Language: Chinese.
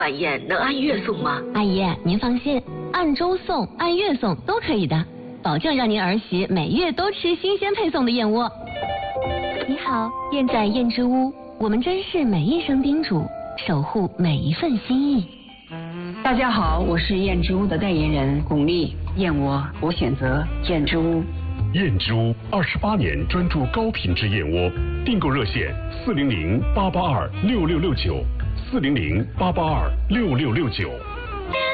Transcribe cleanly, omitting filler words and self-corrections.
把燕能按月送吗？ 阿姨，您放心，按周送、按月送都可以的，保证让您儿媳每月都吃新鲜配送的燕窝。你好，燕仔燕之屋，我们珍视每一声叮嘱，守护每一份心意。 大家好，我是燕之屋的代言人巩俐，燕窝我选择燕之屋。 燕之屋28年专注高品质燕窝，订购热线400-882-6669，400-882-6669。